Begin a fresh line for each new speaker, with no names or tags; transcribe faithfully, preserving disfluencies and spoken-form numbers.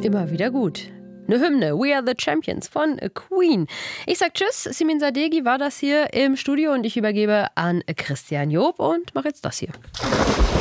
Immer wieder gut. Eine Hymne, We Are the Champions von Queen. Ich sag Tschüss, Simin Sadeghi war das hier im Studio und ich übergebe an Christian Job und mache jetzt das hier.